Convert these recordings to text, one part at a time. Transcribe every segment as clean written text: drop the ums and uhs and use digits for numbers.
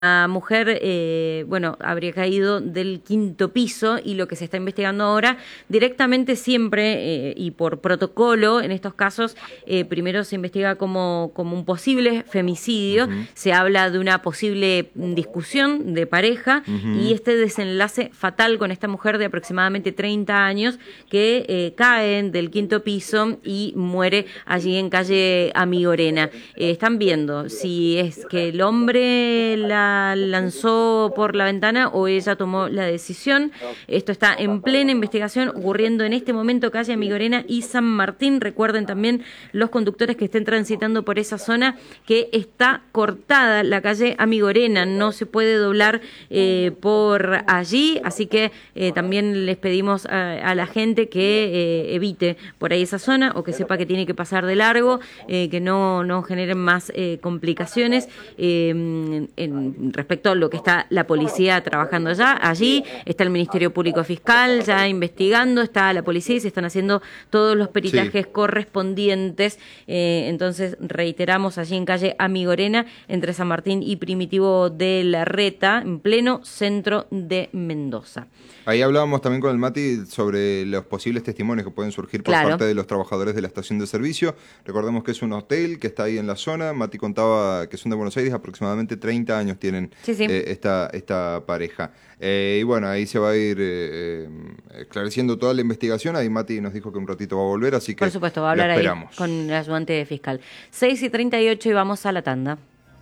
La mujer, bueno, habría caído del 5º piso y lo que se está investigando ahora directamente siempre y por protocolo en estos casos, primero se investiga como un posible femicidio, se habla de una posible discusión de pareja y este desenlace fatal con esta mujer de aproximadamente 30 años que cae del 5º piso y muere allí en calle Amigorena. Están viendo si es que el hombre la lanzó por la ventana o ella tomó la decisión. Esto está en plena investigación, ocurriendo en este momento calle Amigorena y San Martín. Recuerden también los conductores que estén transitando por esa zona que está cortada la calle Amigorena, no se puede doblar por allí, así que también les pedimos a la gente que evite por ahí esa zona o que sepa que tiene que pasar de largo, que no generen más complicaciones. Respecto a lo que está la policía trabajando allí está el Ministerio Público Fiscal ya investigando, está la policía y se están haciendo todos los peritajes correspondientes. Entonces, reiteramos, allí en calle Amigorena, entre San Martín y Primitivo de la Reta, en pleno centro de Mendoza. Ahí hablábamos también con el Mati sobre los posibles testimonios que pueden surgir por parte de los trabajadores de la estación de servicio. Recordemos que es un hotel que está ahí en la zona. Mati contaba que son de Buenos Aires, aproximadamente 30 años tienen esta pareja. Y bueno, ahí se va a ir esclareciendo toda la investigación. Ahí Mati nos dijo que un ratito va a volver, así que por supuesto, va a hablar ahí con el ayudante fiscal. 6:38 y vamos a la tanda.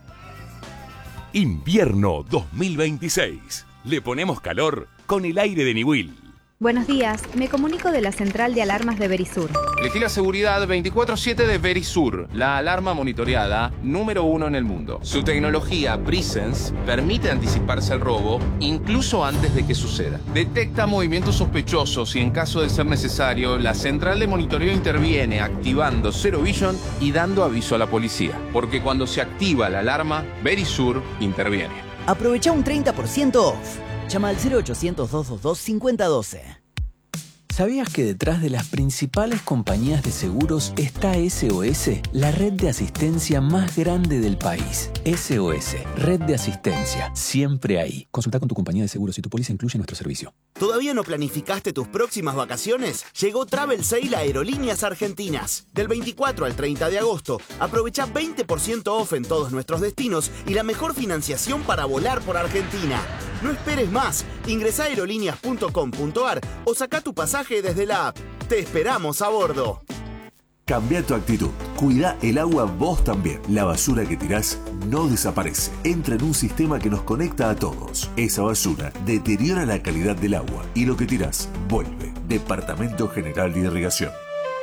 Invierno 2026. Le ponemos calor con el aire de Niwil. Buenos días, me comunico de la central de alarmas de Verisur. Elegí la seguridad 24/7 de Verisur, la alarma monitoreada número 1 en el mundo. Su tecnología Presence permite anticiparse al robo incluso antes de que suceda. Detecta movimientos sospechosos y en caso de ser necesario, la central de monitoreo interviene activando Zero Vision y dando aviso a la policía. Porque cuando se activa la alarma, Verisur interviene. Aprovecha un 30% off. Llama al 0800-222-5012. ¿Sabías que detrás de las principales compañías de seguros está SOS, la red de asistencia más grande del país? SOS, red de asistencia, siempre ahí. Consulta con tu compañía de seguros si tu póliza incluye nuestro servicio. ¿Todavía no planificaste tus próximas vacaciones? Llegó Travel Sale a Aerolíneas Argentinas. Del 24 al 30 de agosto, aprovecha 20% off en todos nuestros destinos y la mejor financiación para volar por Argentina. No esperes más. Ingresá a aerolíneas.com.ar o saca tu pasaje desde la app. Te esperamos a bordo. Cambia tu actitud. Cuida el agua vos también. La basura que tirás no desaparece. Entra en un sistema que nos conecta a todos. Esa basura deteriora la calidad del agua y lo que tirás vuelve. Departamento General de Irrigación.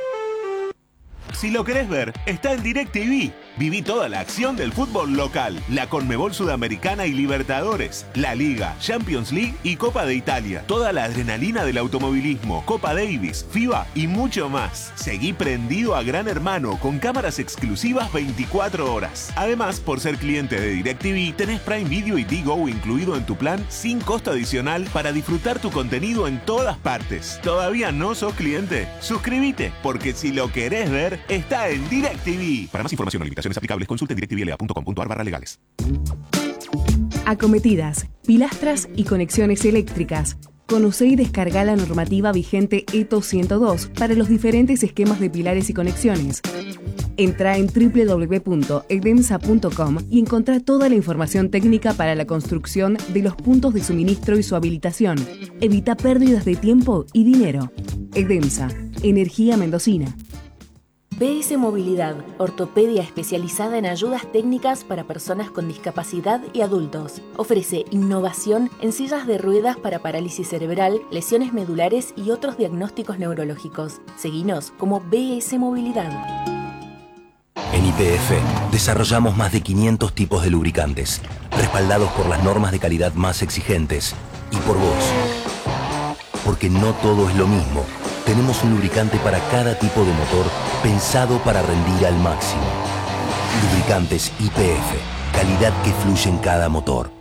Si lo querés ver, está en DirecTV. Viví toda la acción del fútbol local, la Conmebol Sudamericana y Libertadores, la Liga, Champions League y Copa de Italia. Toda la adrenalina del automovilismo, Copa Davis, FIBA y mucho más. Seguí prendido a Gran Hermano con cámaras exclusivas 24 horas. Además, por ser cliente de DirecTV, tenés Prime Video y Digo incluido en tu plan sin costo adicional para disfrutar tu contenido en todas partes. ¿Todavía no sos cliente? Suscríbete, porque si lo querés ver, está en DirecTV. Para más información o limitaciones aplicables, consulte en directvla.com.ar/legales. Acometidas, pilastras y conexiones eléctricas. Conoce y descarga la normativa vigente ETO 102 para los diferentes esquemas de pilares y conexiones. Entra en www.edemsa.com y encontrá toda la información técnica para la construcción de los puntos de suministro y su habilitación. Evita pérdidas de tiempo y dinero. Edemsa, energía mendocina. BS Movilidad, ortopedia especializada en ayudas técnicas para personas con discapacidad y adultos. Ofrece innovación en sillas de ruedas para parálisis cerebral, lesiones medulares y otros diagnósticos neurológicos. Seguinos como BS Movilidad. En YPF desarrollamos más de 500 tipos de lubricantes, respaldados por las normas de calidad más exigentes y por vos. Porque no todo es lo mismo. Tenemos un lubricante para cada tipo de motor pensado para rendir al máximo. Lubricantes YPF, calidad que fluye en cada motor.